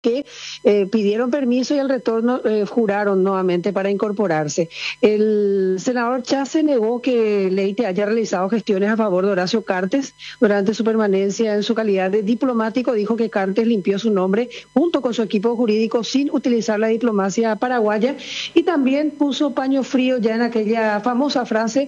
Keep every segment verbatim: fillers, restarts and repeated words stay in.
que eh, pidieron permiso y al retorno eh, juraron nuevamente para incorporarse. El senador Chasse negó que Leite haya realizado gestiones a favor de Horacio Cartes durante su permanencia en su calidad de diplomático. Dijo que Cartes limpió su nombre junto con su equipo jurídico sin utilizar la diplomacia paraguaya y también puso paño frío ya en aquella famosa frase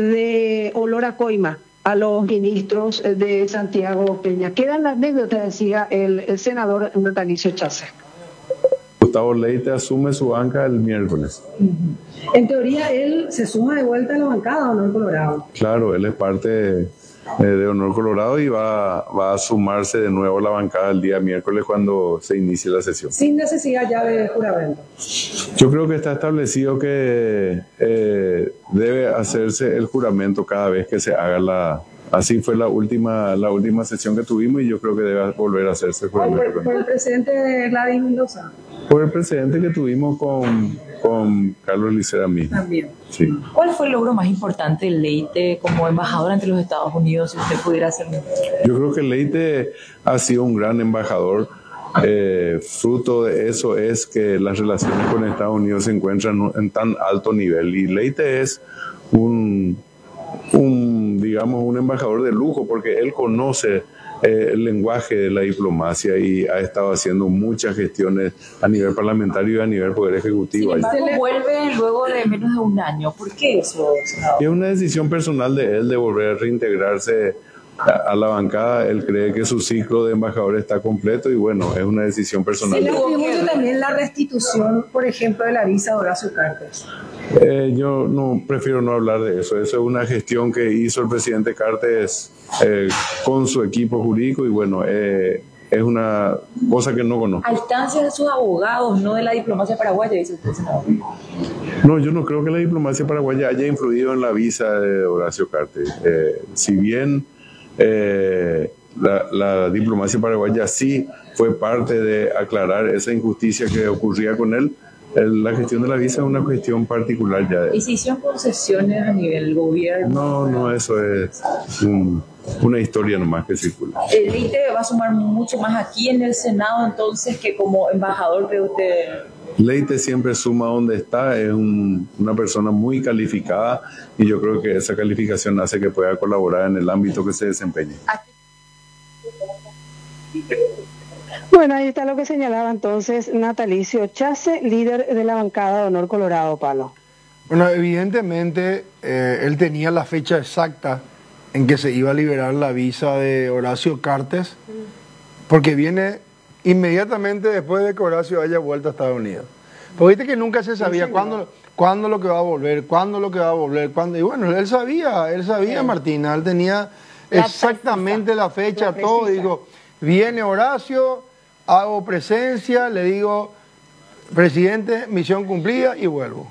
de olor a coima a los ministros de Santiago Peña. Quedan las anécdotas, decía el, el senador natalicio Chasse. Gustavo Leite asume su banca el miércoles. Uh-huh. En teoría, él se suma de vuelta a la bancada, Honor Colorado. Claro, él es parte eh, de Honor Colorado y va, va a sumarse de nuevo a la bancada el día miércoles cuando se inicie la sesión. Sin necesidad ya de juramento. Yo creo que está establecido que eh, debe hacerse el juramento cada vez que se haga la... Así fue la última la última sesión que tuvimos y yo creo que debe volver a hacerse el juramento. ¿Por, por el presidente de Gladys Mendoza? Por el precedente que tuvimos con, con Carlos Licera mismo. También. Sí. ¿Cuál fue el logro más importante de Leite como embajador ante los Estados Unidos, si usted pudiera hacerlo? Yo creo que Leite ha sido un gran embajador. Eh, fruto de eso es que las relaciones con Estados Unidos se encuentran en tan alto nivel y Leite es un, un digamos, un embajador de lujo porque él conoce Eh, el lenguaje de la diplomacia y ha estado haciendo muchas gestiones a nivel parlamentario y a nivel poder ejecutivo. Sin embargo, vuelve luego de menos de un año. ¿Por qué eso, senador? Es una decisión personal de él de volver a reintegrarse a, a la bancada. Él cree que su ciclo de embajador está completo y bueno, es una decisión personal. Se le atribuye también la restitución, por ejemplo, de la visa de Horacio Cartes. Eh, yo no prefiero no hablar de eso. Eso es una gestión que hizo el presidente Cartes eh, con su equipo jurídico y bueno, eh, es una cosa que no conozco. A instancias de sus abogados, no de la diplomacia paraguaya, dice usted, senador. No, yo no creo que la diplomacia paraguaya haya influido en la visa de Horacio Cartes. Eh, si bien eh, la, la diplomacia paraguaya sí fue parte de aclarar esa injusticia que ocurría con él, la gestión de la visa es una cuestión particular ya. ¿Y si hicieron concesiones a nivel gobierno? No, no, eso es un, una historia nomás que circula. El Leite va a sumar mucho más aquí en el Senado entonces que como embajador de usted. Leite siempre suma donde está, es un, una persona muy calificada y yo creo que esa calificación hace que pueda colaborar en el ámbito que se desempeñe. Bueno, ahí está lo que señalaba entonces Natalicio Chasse, líder de la bancada de Honor Colorado, Palo. Bueno, evidentemente eh, él tenía la fecha exacta en que se iba a liberar la visa de Horacio Cartes, porque viene inmediatamente después de que Horacio haya vuelto a Estados Unidos. Porque viste que nunca se sabía sí, cuándo, cuándo lo que va a volver, cuándo lo que va a volver, cuándo. Y bueno, él sabía, él sabía, sí. Martina, él tenía la exactamente la fecha, la todo. Digo, viene Horacio, hago presencia, le digo, presidente, misión cumplida y vuelvo.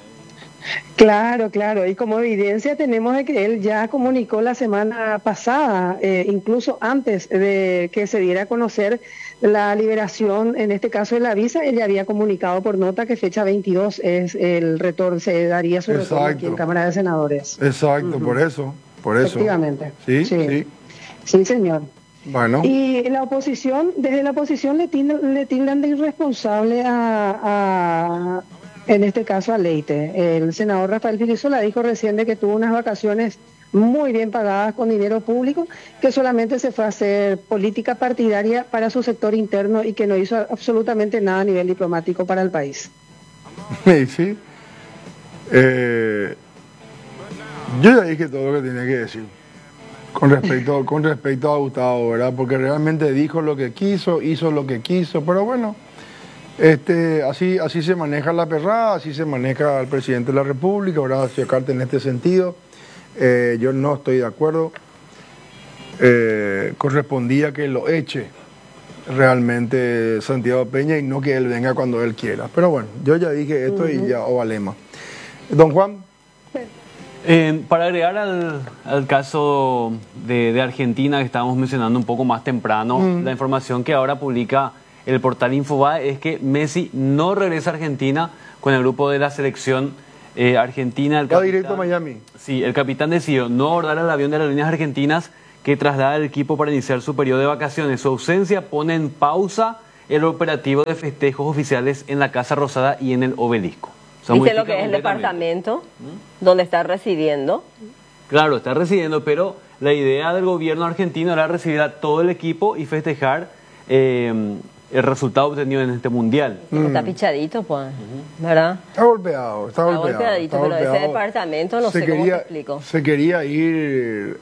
Claro, claro, y como evidencia tenemos de que él ya comunicó la semana pasada, eh, incluso antes de que se diera a conocer la liberación, en este caso de la visa, él ya había comunicado por nota que fecha veintidós es el retorno, se daría su Exacto. retorno aquí en Cámara de Senadores. Exacto, uh-huh. por eso, por eso. Efectivamente. Sí, sí, sí. Sí, señor. Bueno. Y la oposición, desde la oposición le tildan, le tildan de irresponsable a, a, en este caso a Leite. El senador Rafael Filisola dijo recién de que tuvo unas vacaciones muy bien pagadas con dinero público, que solamente se fue a hacer política partidaria para su sector interno y que no hizo absolutamente nada a nivel diplomático para el país. Sí, sí. Eh, yo ya dije todo lo que tenía que decir. Con respecto, con respecto a Gustavo, ¿verdad? Porque realmente dijo lo que quiso, hizo lo que quiso, pero bueno, este, así, así se maneja la perrada, así se maneja el presidente de la República, Horacio Cartes en este sentido. Eh, yo no estoy de acuerdo. Eh, correspondía que lo eche realmente Santiago Peña y no que él venga cuando él quiera. Pero bueno, yo ya dije esto uh-huh. y ya ovalema. Don Juan. Eh, para agregar al, al caso de, de Argentina que estábamos mencionando un poco más temprano, mm. la información que ahora publica el portal Infobae es que Messi no regresa a Argentina con el grupo de la selección eh, argentina. El Va directo a Miami. Sí, el capitán decidió no abordar el avión de las líneas argentinas que traslada al equipo para iniciar su periodo de vacaciones. Su ausencia pone en pausa el operativo de festejos oficiales en la Casa Rosada y en el Obelisco. O sea, ¿Viste lo modifica que es el completamente. departamento donde está residiendo? Claro, está residiendo, pero la idea del gobierno argentino era recibir a todo el equipo y festejar eh, el resultado obtenido en este mundial. Está pichadito, pues, ¿verdad? Está golpeado, está, Está golpeado. golpeadito, está pero ese golpeado. departamento no se sé quería, cómo te explico. Se quería ir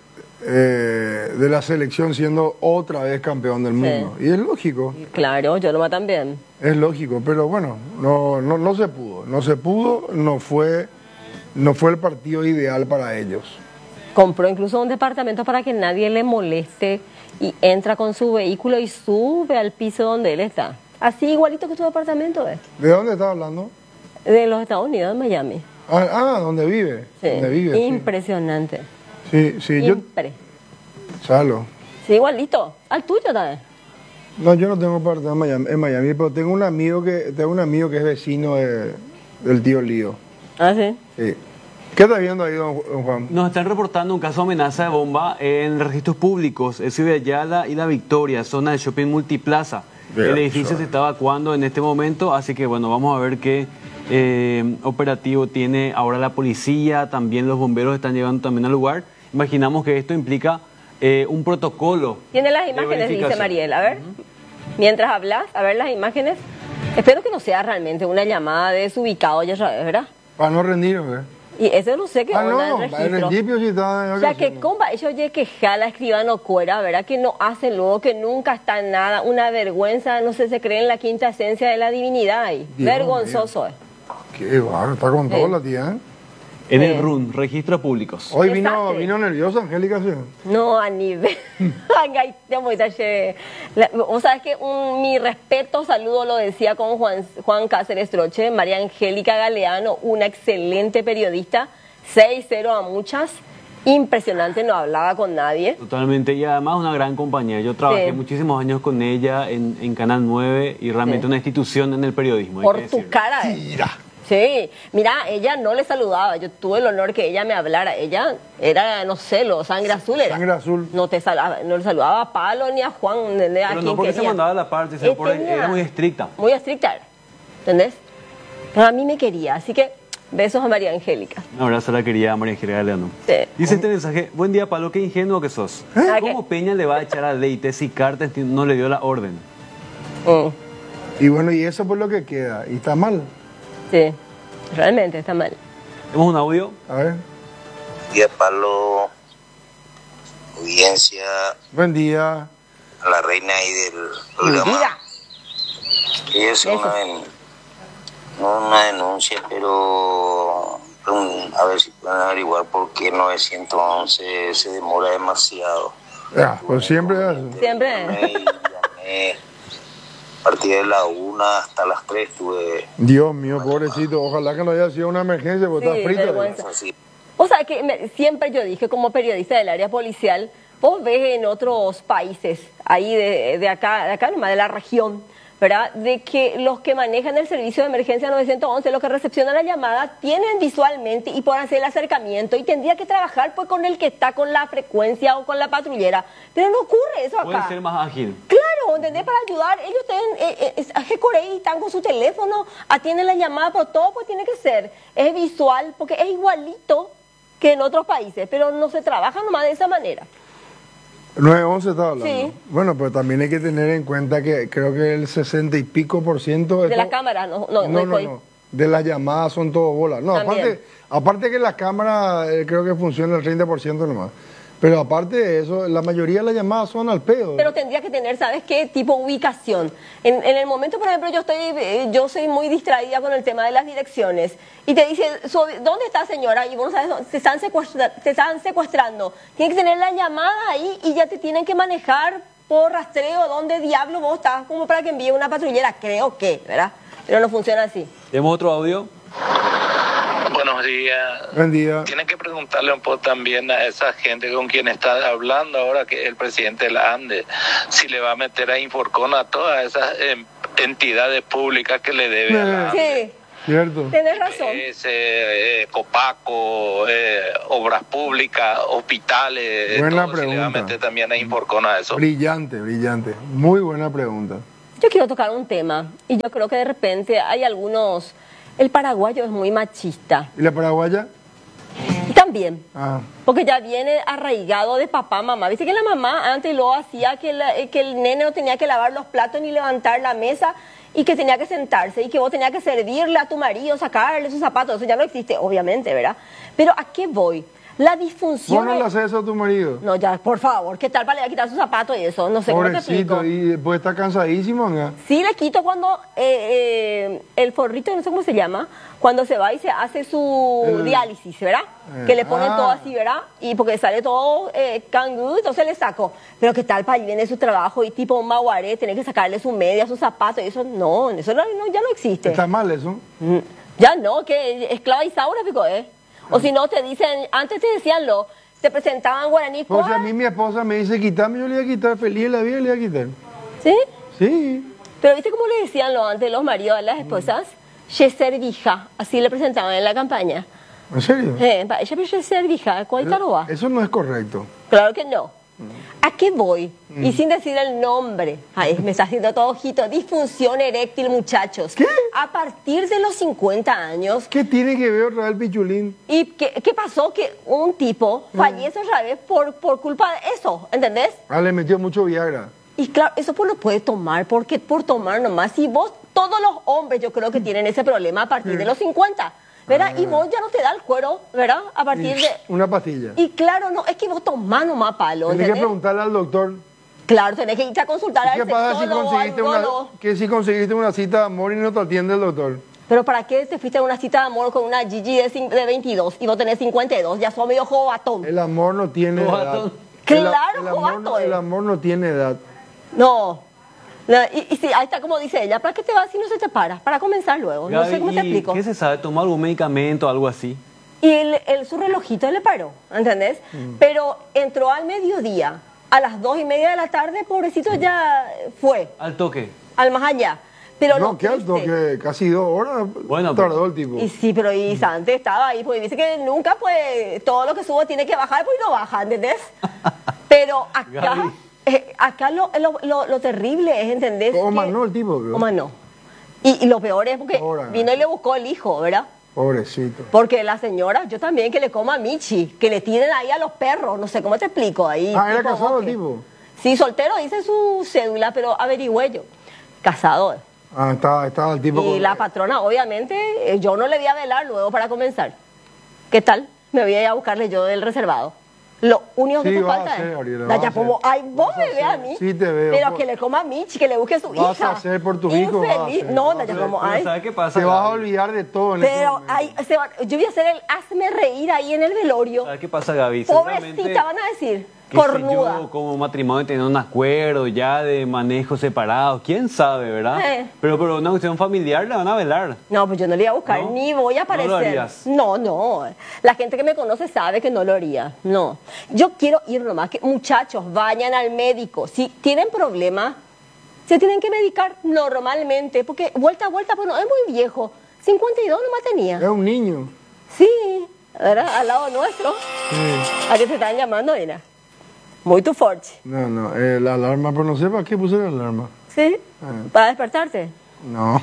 eh, de la selección siendo otra vez campeón del mundo. Y es lógico, Claro, yo nomás también. es lógico, pero bueno, no, no, no se pudo. No se pudo, no fue, no fue el partido ideal para ellos. Compró incluso un departamento para que nadie le moleste y entra con su vehículo y sube al piso donde él está. Así igualito que tu departamento es. ¿De dónde estás hablando? De los Estados Unidos, de Miami. Ah, ah, ¿dónde vive? Sí. ¿Dónde vive? Sí. Impresionante. Sí, sí, yo... Impre. Salo. Sí, igualito. Al tuyo también. No, yo no tengo parte en Miami, en Miami, pero tengo un amigo que tengo un amigo que es vecino de- del tío Lío. Ah, sí. Sí. ¿Qué está viendo ahí, don, don Juan? Nos están reportando un caso de amenaza de bomba en registros públicos, el Ciudad Ayala y La Victoria, zona de shopping multiplaza. Bien, El edificio suave. se está evacuando en este momento, así que bueno, vamos a ver qué eh, operativo tiene ahora la policía, también los bomberos están llegando también al lugar. Imaginamos que esto implica eh, un protocolo. Tiene las de imágenes, dice verificación. Mariel. A ver, mientras hablas, a ver las imágenes. Espero que no sea realmente una llamada de desubicado, ya sabes, ¿verdad? Para no rendir, ¿verdad? Y eso no sé qué Ah, onda no, el el registro. principio sí está en O sea, que vacaciones. compa, ellos oye que jala, escribano cuera, ¿verdad? Que no hacen luego, que nunca está en nada, una vergüenza, no sé, se cree en la quinta esencia de la divinidad ahí. Dios Vergonzoso. eh. Qué barro, está con todo Sí. la tía, ¿eh? En Sí. el R U N, registros públicos. Hoy vino, Desastre. vino nerviosa Angélica, ¿sí? No, a nivel. Ay, te amo, tache. La- Vos sabés que un, mi respeto, saludo, lo decía con Juan, Juan Cáceres Troche, María Angélica Galeano, una excelente periodista, seis cero a muchas, impresionante, no hablaba con nadie. Totalmente, y además una gran compañera. Yo trabajé Sí. muchísimos años con ella en, en Canal nueve y realmente Sí. una institución en el periodismo. hay Por que tu decirlo. cara. eh. Mira. Sí, mira, ella no le saludaba, yo tuve el honor que ella me hablara, ella era, no sé, lo sangre azul era. Sangre azul. No te saludaba, no le saludaba a Palo ni a Juan, ni a Pero quien no porque se quería. mandaba la parte, sino Eh, porque tenía- era muy estricta. Muy estricta era, ¿entendés? Pero a mí me quería, así que besos a María Angélica. Un abrazo a la querida María Angélica Galeano. Sí. Dice este mensaje, buen día Pablo, qué ingenuo que sos. ¿Ah, ¿Cómo Peña le va a echar a Leite si Cartes no le dio la orden? Mm, Y bueno, y eso por lo que queda. Y está mal. sí, realmente está mal. Tenemos un audio. A ver. Día Pablo, audiencia, Buen día. a la reina ahí del programa. Mira, Quería hacer Eso. una, den- no una denuncia, pero um, a ver si pueden averiguar por qué el novecientos once se demora demasiado. Ya, pues siempre es eso. siempre. Llamé, y llamé a partir de la una hasta las tres tuve Dios mío, pobrecito. Ojalá que no haya sido una emergencia porque Sí, está frito. vergüenza. así. O sea, que me- siempre yo dije como periodista del área policial, vos ves en otros países, ahí de, de acá, de acá nomás, de la región, ¿verdad? De que los que manejan el servicio de emergencia novecientos once, los que recepcionan la llamada, tienen visualmente y pueden hacer el acercamiento y tendría que trabajar pues con el que está con la frecuencia o con la patrullera. Pero no ocurre eso acá. Puede ser más ágil. Claro, ¿entendés? Para ayudar, ellos tienen, eh, eh, es- G-Corey, están con su teléfono, atienden la llamada, pero todo pues tiene que ser, es visual, porque es igualito que en otros países, pero no se trabaja nomás de esa manera. nueve once estaba hablando. Sí. Bueno, pero también hay que tener en cuenta que creo que el sesenta y pico por ciento De to- la cámara, no, no, No, no, estoy- no. De las llamadas son todo bolas. No, También. aparte, aparte que la cámara eh, creo que funciona el treinta por ciento nomás. Pero aparte de eso, la mayoría de las llamadas son al pedo. Pero tendría que tener, ¿sabes qué? Tipo ubicación. En, en el momento, por ejemplo, yo estoy, eh, yo soy muy distraída con el tema de las direcciones. Y te dice, so- ¿dónde está señora? Y vos no sabes, dónde- te están, secuestra- te están secuestrando. Tienes que tener la llamada ahí y ya te tienen que manejar por rastreo dónde diablo vos estás, como para que envíe una patrullera. Creo que, ¿verdad? Pero no funciona así. Tenemos otro audio. Buenos días. Buen día. Tienen que preguntarle un poco también a esa gente con quien está hablando ahora, que es el presidente de la ANDE, si le va a meter a Inforcon a todas esas eh, entidades públicas que le debe a la ANDE. Sí, ¿Cierto? tenés razón. Es, eh, eh, Copaco, eh, obras públicas, hospitales, Buena todo, si le va a pregunta. meter también a Inforcon a eso. Brillante, brillante. Muy buena pregunta. Yo quiero tocar un tema y yo creo que de repente hay algunos... El paraguayo es muy machista. ¿Y la paraguaya? Y también. Ah. Porque ya viene arraigado de papá, mamá. Viste que la mamá antes lo hacía que, la, que el nene no tenía que lavar los platos ni levantar la mesa y que tenía que sentarse y que vos tenías que servirle a tu marido, sacarle sus zapatos. Eso ya no existe, obviamente, ¿verdad? Pero ¿a qué voy? La disfunción... ¿Vos no le haces eso a tu marido? No, ya, por favor, ¿qué tal para le va a quitar sus zapatos y eso? No sé cómo te explico. Pobrecito, y después está cansadísimo, ¿no? Sí, le quito cuando eh, eh, el forrito, no sé cómo se llama, cuando se va y se hace su El- diálisis, ¿verdad? Eh, Que le ponen ah. todo así, ¿verdad? Y porque sale todo eh, cangú, entonces le saco. Pero ¿qué tal para ahí viene su trabajo y tipo un maguaré, tener que sacarle su media, sus zapatos y eso? No, eso no, no- ya no existe. Está mal eso. Mm, Ya no, que esclava Isaura, pico, ¿eh? O si no, te dicen, antes te decían lo, te presentaban guaraní. O sea, a ¿cuál? mí mi esposa me dice, quítame, yo le voy a quitar, feliz de la vida le voy a quitar. ¿Sí? Sí. Pero ¿viste cómo le decían lo antes los maridos a las esposas? Yeser vija, así le presentaban en la campaña. ¿En serio? Eh, pa- ella yeser vija, ¿cuál taroba? Eso no es correcto. Claro que no. ¿A qué voy? Y sin decir el nombre. Ay, me está haciendo todo ojito. Disfunción eréctil, muchachos. ¿Qué? A partir de los cincuenta años. ¿Qué tiene que ver otra vez el pichulín? ¿Y qué, qué pasó? Que un tipo fallece otra vez por, por culpa de eso, ¿entendés? Ah, le metió mucho Viagra. Y claro, eso pues lo puedes tomar, porque por tomar nomás, si vos, todos los hombres yo creo que tienen ese problema a partir de los cincuenta, ¿verdad? Y vos ya no te da el cuero, ¿verdad? A partir de... Una pastilla. Y claro, no, es que vos tomás nomás palo, Tienes que ¿entendés? preguntarle al doctor. Claro, tenés que irte a consultar al ¿Qué pasa si sexólogo, conseguiste, al una, golo. que si conseguiste una cita de amor y no te atiende el doctor? Pero ¿para qué te fuiste a una cita de amor con una Gigi de, cin- de veintidós y vos tenés cincuenta y dos? Ya sos medio jovatón. El amor no tiene edad. Jovatón. El a- Claro, el, amor no, jovato, eh. el amor no tiene edad. No. No, y, y sí, ahí está como dice ella, ¿para qué te vas si no se te para? Para comenzar luego, no sé Gaby, cómo te ¿y explico. ¿Qué se sabe? ¿Tomó algún medicamento o algo así? Y el, el- su relojito le paró, ¿entendés? Mm. Pero entró al mediodía, a las dos y media de la tarde, pobrecito ya fue, Al toque. al más allá. Pero No, lo qué alto, triste- que casi dos horas Bueno, tardó el tipo. Y sí, pero y Sante estaba ahí, porque dice que nunca, pues, todo lo que subo tiene que bajar, pues no baja, ¿entendés? Pero acá, Gaby. eh, acá lo, lo, lo, lo terrible es, ¿entendés? O que- más no el tipo, creo. O más no. Y, y lo peor es porque Ahora. vino y le buscó el hijo, ¿verdad? Pobrecito. Porque la señora, yo también que le coma a Michi, que le tiren ahí a los perros, no sé cómo te explico ahí. Ah, ¿era tipo casado el bosque. tipo? Sí, soltero dice su cédula, pero averigüé yo. Casado. Ah, estaba, estaba el tipo Y con- la patrona, obviamente, eh, yo no le voy a velar luego para comenzar. ¿Qué tal? Me voy a ir a buscarle yo del reservado. Lo único que Sí, te vas a falta hacer, es... Ariela, La vas a Yapomo, hacer. ay, vos Vas a me veas a hacer. mí. Sí, te veo. Pero Vos- que le coma a Michi, que le busque su Vas hija. a hacer por tus hijos, vas a Infeliz. hacer, No, vas a la hacer. Yapomo, Pero ay. ¿sabe qué pasa? Te vas a Gaby? olvidar de todo en este Pero momento. ay, se va- yo voy a hacer el hazme reír ahí en el velorio. ¿Sabes qué pasa, Gaby? Pobrecita, Seguramente, van a decir. qué sé Cornuda. yo, como matrimonio tener un acuerdo ya de manejo separado, quién sabe, ¿verdad? Eh. Pero por una cuestión familiar la van a velar. No, pues yo no le iba a buscar, ¿No? ni voy a ¿No lo aparecer. harías? No, no. La gente que me conoce sabe que no lo haría. No. Yo quiero ir nomás, que muchachos vayan al médico. Si tienen problemas, se tienen que medicar normalmente, porque vuelta a vuelta, pues no, es muy viejo. cincuenta y dos nomás tenía. Es un niño. Sí, ¿verdad? Al lado nuestro. Sí. ¿A qué te están llamando, mira? Muy tu forte. No, no, eh, la alarma, pero no sé para qué puse la alarma. ¿Sí? Ah. ¿Para despertarte? No.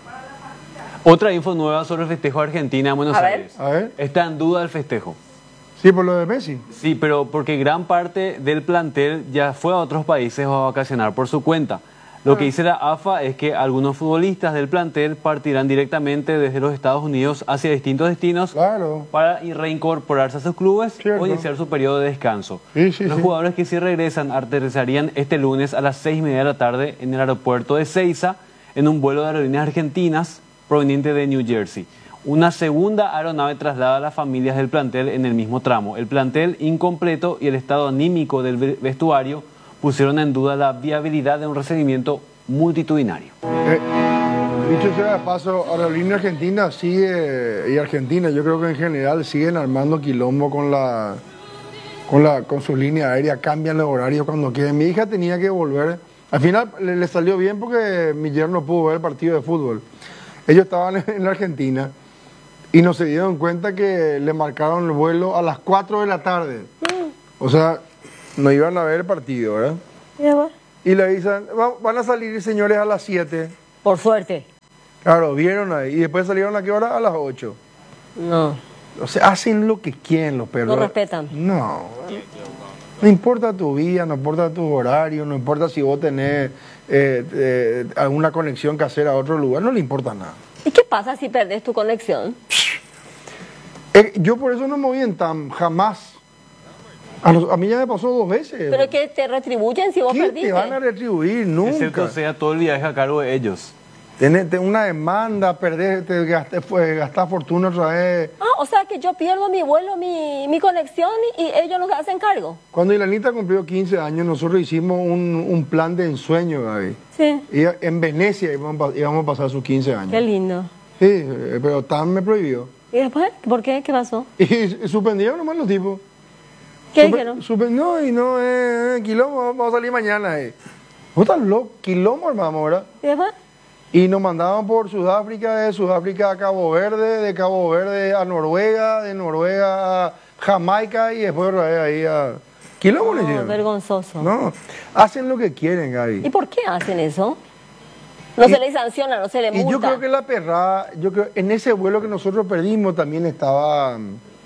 Otra info nueva sobre el festejo de Argentina en Buenos A ver. Aires. A ver. Está en duda el festejo. Sí, por lo de Messi. Sí, pero porque gran parte del plantel ya fue a otros países a vacacionar por su cuenta. Lo que dice la A F A es que algunos futbolistas del plantel partirán directamente desde los Estados Unidos hacia distintos destinos Claro. para ir reincorporarse a sus clubes Cierto. o iniciar su periodo de descanso. Sí, sí, los sí. jugadores que sí regresan aterrizarían este lunes a las seis y media de la tarde en el aeropuerto de Ezeiza en un vuelo de aerolíneas argentinas proveniente de New Jersey. Una segunda aeronave traslada a las familias del plantel en el mismo tramo. El plantel incompleto y el estado anímico del ve- vestuario pusieron en duda la viabilidad de un recibimiento multitudinario. Eh, dicho sea de paso, Aerolínea Argentina sigue, y Argentina yo creo que en general siguen armando quilombo con la con la con su línea aérea, cambian los horarios cuando quieren. Mi hija tenía que volver, al final le, le salió bien porque mi yerno no pudo ver el partido de fútbol. Ellos estaban en, en la Argentina y no se dieron cuenta que le marcaron el vuelo a las cuatro de la tarde. O sea, no iban a ver el partido, ¿verdad? Ya va. y le dicen, "Va- van a salir señores a las siete. Por suerte. Claro, vieron ahí. Y después salieron a qué hora? A las ocho. No. O sea, hacen lo que quieren los perros. No respetan. No. No importa tu vida, no importa tu horario, no importa si vos tenés eh, eh, alguna conexión que hacer a otro lugar, no le importa nada. ¿Y qué pasa si perdés tu conexión? Eh, yo por eso no me voy en TAM, jamás. A, los- a mí ya me pasó dos veces. Pero que te retribuyen si vos ¿Qué perdiste. te van a retribuir? Nunca. Excepto sea todo el viaje a cargo de ellos. Tenés tenés una demanda, perdés, te gasté, fue, gastás fortuna otra vez. Ah, o sea que yo pierdo mi vuelo, mi, mi conexión y, y ellos no se hacen cargo. Cuando Ilanita cumplió quince años, nosotros hicimos un, un plan de ensueño, Gaby. Sí. Y en Venecia íbamos, a pa- íbamos a pasar sus quince años. Qué lindo. Sí, eh, pero TAM me prohibió. ¿Y después? ¿Por qué? ¿Qué pasó? Y, y suspendieron nomás los tipos. ¿Qué Supe- dijeron? supe- no, y no, eh, eh, quilombo, vamos a salir mañana. Eh. ¿Vos estás loco? Quilombo, hermano, ¿verdad? ¿Y después? Y nos mandaban por Sudáfrica, de Sudáfrica a Cabo Verde, de Cabo Verde a Noruega, de Noruega a Jamaica y después otra vez ahí a... Quilombo le No, hicieron. vergonzoso. No, hacen lo que quieren, Gaby. ¿Y por qué hacen eso? No Y- se les sanciona, no se les multa. Y yo creo que la perrada, yo creo, en ese vuelo que nosotros perdimos también estaba,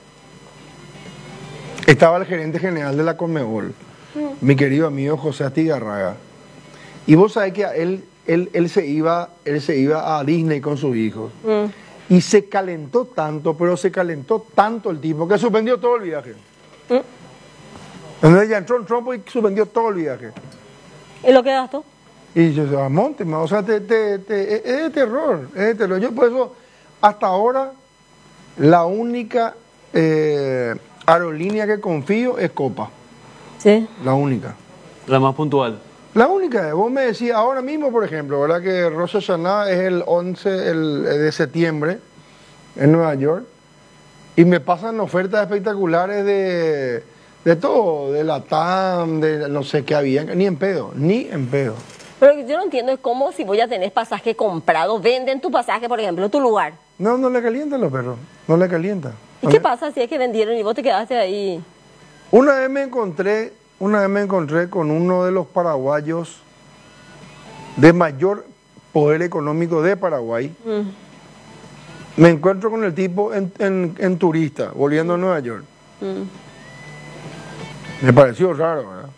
estaba el gerente general de la Conmebol, mi querido amigo José Astigarraga. Y vos sabés que él, él, él, se iba, él se iba a Disney con sus hijos. Mm. Y se calentó tanto, pero se calentó tanto el tipo que suspendió todo el viaje. Mm. Entonces ya entró en trompo y suspendió todo el viaje. ¿Y lo que gastó? Y yo decía, monte, ma, o sea, te, te, te- es es de terror, es de terror. Yo por eso, hasta ahora, la única eh, aerolínea que confío es Copa. Sí. La única. La más puntual. La única. Vos me decís, ahora mismo, por ejemplo, ¿verdad? Que Rosh Hashanah es el once el- de septiembre en Nueva York. Y me pasan ofertas espectaculares de, de todo, de la T A M, de no sé qué había, ni en pedo, ni en pedo. Pero lo que yo no entiendo es cómo si vos ya tenés pasaje comprado, venden tu pasaje, por ejemplo, tu lugar. No, no le calientan los perros, no le calienta. ¿Y No qué le- pasa si es que vendieron y vos te quedaste ahí? Una vez me encontré, una vez me encontré con uno de los paraguayos de mayor poder económico de Paraguay. Mm, Me encuentro con el tipo en, en- en turista, volviendo a Nueva York. mm. Me pareció raro, ¿verdad?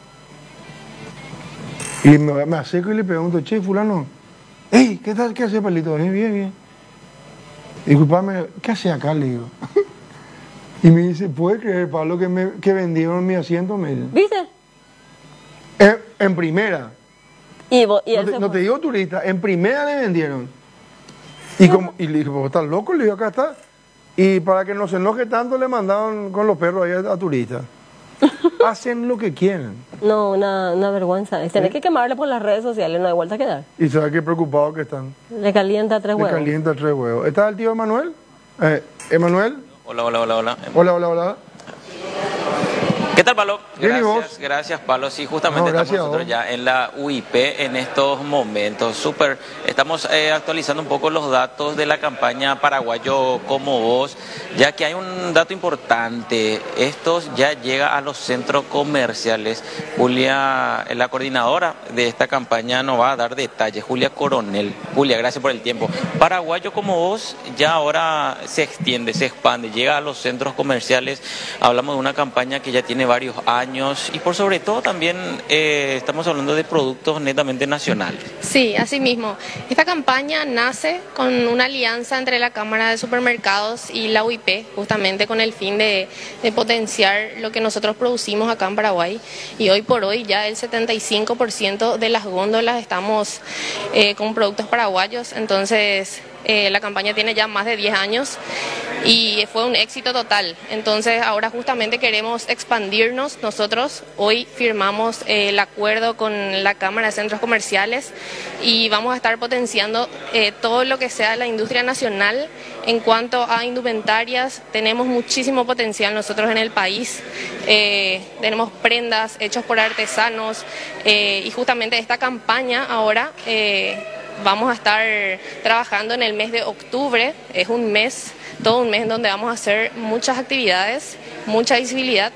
Y me, me acerco y le pregunto, che, fulano, hey, ¿qué tal? ¿Qué hace, Palito? Bien, bien, bien. Disculpame, ¿qué hace acá? Le digo. Y me dice, ¿puede creer, Pablo, que, me, que vendieron mi asiento? Me dice. ¿Viste? En, en primera. Y, vos, y No él te, se no fue. te digo turista, en primera le vendieron. Y, como, y le dije, ¿vos estás loco? Le digo, acá está. Y para que no se enoje tanto, le mandaron con los perros ahí a, a turistas. Hacen lo que quieren. No, una, una vergüenza. Tenés que quemarle por las redes sociales, no hay vuelta que dar. Y sabes qué preocupados que están. Le calienta tres Le huevos. calienta tres huevos. ¿Está el tío Emanuel? Eh, ¿Emanuel? Hola, hola, hola, hola. Hola, hola, hola. ¿Qué tal, Pablo? Bien, ¿y vos? Gracias, gracias, Pablo. Sí, justamente No, gracias estamos a nosotros vos. ya en la U I P en estos momentos. Súper. Estamos eh, actualizando un poco los datos de la campaña Paraguayo como Vos, ya que hay un dato importante. Esto ya llega a los centros comerciales. Julia, la coordinadora de esta campaña, nos va a dar detalles. Julia Coronel. Julia, gracias por el tiempo. Paraguayo como Vos ya ahora se extiende, se expande, llega a los centros comerciales. Hablamos de una campaña que ya tiene varios años y por sobre todo también eh, estamos hablando de productos netamente nacionales. Sí, así mismo. Esta campaña nace con una alianza entre la Cámara de Supermercados y la U I P, justamente con el fin de, de potenciar lo que nosotros producimos acá en Paraguay. Y hoy por hoy ya el setenta y cinco por ciento de las góndolas estamos eh, con productos paraguayos, entonces eh, la campaña tiene ya más de diez años y fue un éxito total. Entonces ahora justamente queremos expandirnos. Nosotros hoy firmamos eh, el acuerdo con la Cámara de Centros Comerciales y vamos a estar potenciando eh, todo lo que sea la industria nacional. En cuanto a indumentarias, tenemos muchísimo potencial nosotros en el país. Eh, tenemos prendas hechas por artesanos eh, y justamente esta campaña ahora eh, vamos a estar trabajando en el mes de octubre. Es un mes, todo un mes en donde vamos a hacer muchas actividades, mucha visibilidad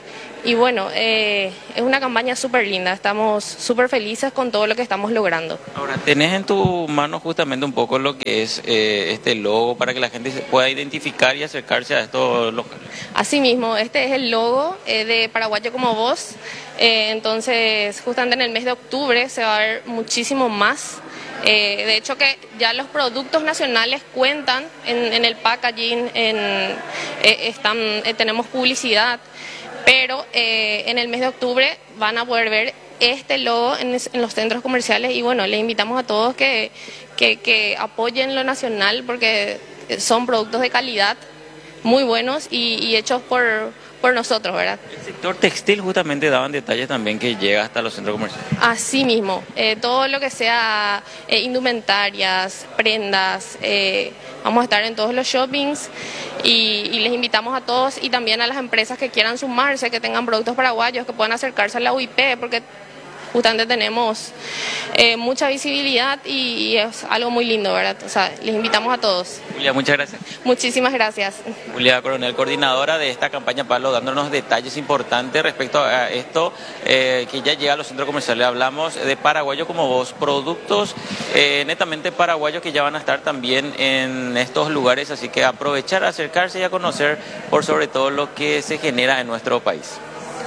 y bueno, eh, es una campaña súper linda, estamos súper felices con todo lo que estamos logrando. Ahora, tenés en tu mano justamente un poco lo que es eh, este logo para que la gente se pueda identificar y acercarse a estos locales. Asimismo, este es el logo eh, de Paraguayo como Vos, eh, entonces justamente en el mes de octubre se va a ver muchísimo más. Eh, de hecho que ya los productos nacionales cuentan en, en el packaging, en, eh, están, eh, tenemos publicidad, pero eh, en el mes de octubre van a poder ver este logo en, en los centros comerciales y bueno, les invitamos a todos que, que, que apoyen lo nacional porque son productos de calidad muy buenos y, y hechos por, por nosotros, ¿verdad? El sector textil justamente daban detalles también que llega hasta los centros comerciales. Así mismo, eh, todo lo que sea eh, indumentarias, prendas, eh, vamos a estar en todos los shoppings y, y les invitamos a todos y también a las empresas que quieran sumarse, que tengan productos paraguayos, que puedan acercarse a la U I P, porque justamente tenemos eh, mucha visibilidad y, y es algo muy lindo, ¿verdad? O sea, les invitamos a todos. Julia, muchas gracias. Muchísimas gracias. Julia Coronel, coordinadora de esta campaña, Pablo, dándonos detalles importantes respecto a esto eh, que ya llega a los centros comerciales. Hablamos de Paraguayo como Vos, productos eh, netamente paraguayos que ya van a estar también en estos lugares, así que aprovechar, acercarse y a conocer por sobre todo lo que se genera en nuestro país.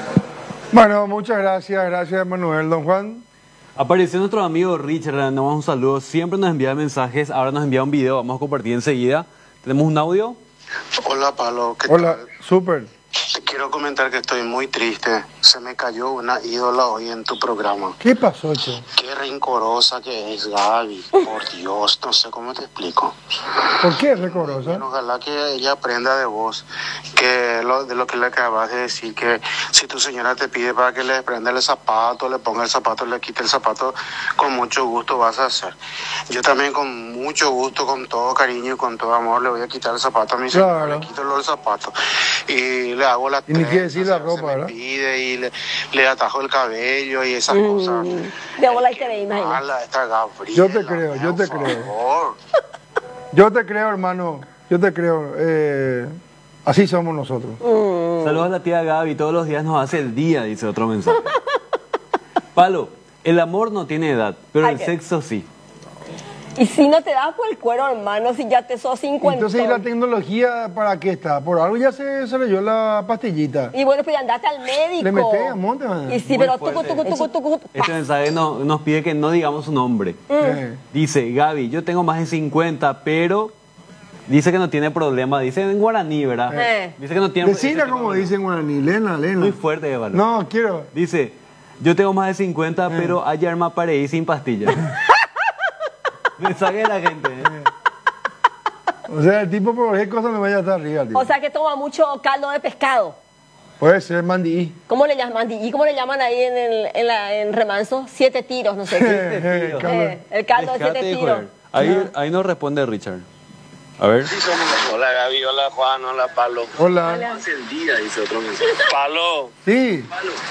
Bueno, muchas gracias, gracias Manuel. Don Juan. Apareció nuestro amigo Richard, le damos un saludo, siempre nos envía mensajes, ahora nos envía un video, vamos a compartir enseguida. ¿Tenemos un audio? Hola Pablo, ¿qué Hola, tal? súper. Te quiero comentar que estoy muy triste. Se me cayó una ídola hoy en tu programa. ¿Qué pasó, Che? Qué rencorosa que es Gaby. Por Dios, no sé cómo te explico. ¿Por qué es rencorosa? Bueno, ojalá que ella aprenda de vos, que lo, de lo que le acabas de decir, que si tu señora te pide para que le prenda el zapato, le ponga el zapato, le quite el zapato, con mucho gusto vas a hacer. Yo también con mucho gusto, con todo cariño y con todo amor le voy a quitar el zapato a mi señora, claro. Le quito los zapatos y le hago la y ni quiere decir la se ropa, me ¿verdad? pide y le, le atajo el cabello y esas Mm. cosas. De bola y te ve, imagínate. Mala esta Gabriela, Yo te creo, yo te por creo. favor. Yo te creo, hermano. Yo te creo. Eh, así somos nosotros. Mm. Saludos a la tía Gaby, todos los días nos hace el día, dice otro mensaje. Palo, el amor no tiene edad, pero Ay, el qué- sexo sí. Y si no te das por el cuero, hermano, si ya te sos cincuenta. Entonces, ¿y la tecnología para qué está? Por algo ya se, se leyó la pastillita. Y bueno, pues ya andaste al médico. Le metés a monte, man. Y sí, Muy pero tucu, fuerte. tucu, tucu, tucu, Este mensaje no- nos pide que no digamos su nombre. Eh, Dice, Gaby, yo tengo más de cincuenta, pero dice que no tiene problema. Dice en guaraní, ¿verdad? Eh. Dice que no tiene Decila dice que como no- dicen guaraní. Lena, Lena. Muy fuerte, Eva. No, quiero. Dice, yo tengo más de cincuenta, Eh. pero ayer me aparecí sin pastilla. Mensaje de la gente. ¿eh? O sea, el tipo por qué cosa no vaya a estar arriba, tío. O sea que toma mucho caldo de pescado. Puede ser mandí. ¿Cómo le llaman? ¿Y cómo le llaman ahí en, el, en, la, en remanso? Siete tiros, no sé qué. Eh, tío. caldo. Eh, el caldo de Dejate siete de tiros. joder. Ahí, ahí nos responde Richard. A ver. Hola Gaby, hola Juan, hola Pablo. Hola. Hace el día, dice otro mensaje. Pablo, Sí.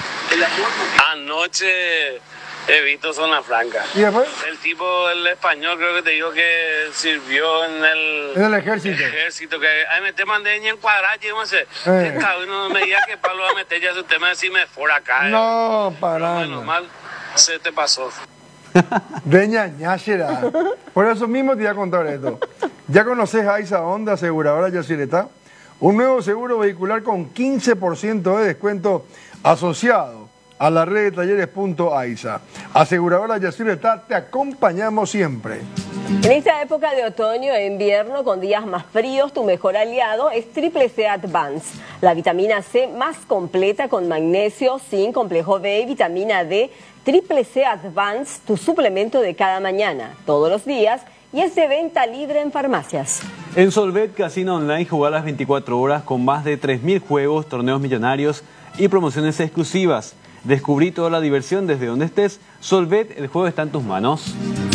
anoche he visto Zona Franca. ¿Y después? El tipo, el español, creo que te digo que sirvió en el, En el ejército. ejército. Que ahí me te mandé en cuadrar, yo no sé. Eh. Que cabrón, no me digas que Pablo va a meter ya su tema de si me fuera acá. No, para Menos mal, se te pasó. De ñañáchera. Por eso mismo te voy a contar esto. ¿Ya conoces a Isa Honda, aseguradora Yacyretá? Un nuevo seguro vehicular con quince por ciento de descuento asociado a la red de talleres punto aisa. Aseguradora Yacyretá, te acompañamos siempre. En esta época de otoño e invierno, con días más fríos, tu mejor aliado es Triple C Advance. La vitamina C más completa con magnesio, zinc, complejo B y vitamina D. Triple C Advance, tu suplemento de cada mañana, todos los días, y es de venta libre en farmacias. En Solvet Casino Online juega las veinticuatro horas con más de tres mil juegos, torneos millonarios y promociones exclusivas. Descubrí toda la diversión desde donde estés. Solvet, el juego está en tus manos.